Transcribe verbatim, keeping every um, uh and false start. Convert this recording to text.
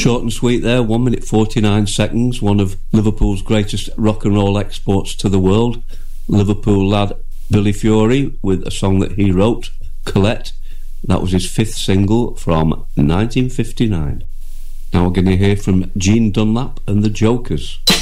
Short and sweet there, one minute forty-nine seconds, one of Liverpool's greatest rock and roll exports to the world. Liverpool lad Billy Fury with a song that he wrote, Colette. That was his fifth single from nineteen fifty-nine. Now we're going to hear from Gene Dunlap and the Jokers.